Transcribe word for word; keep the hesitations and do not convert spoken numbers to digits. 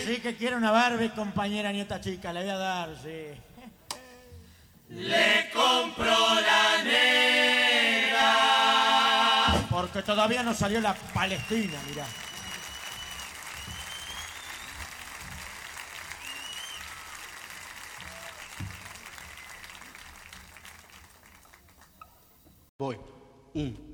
Sí que quiero una Barbie, compañera nieta chica, le voy a dar, sí. Le compro la negra. Porque todavía no salió la Palestina, mirá. Voy. Un.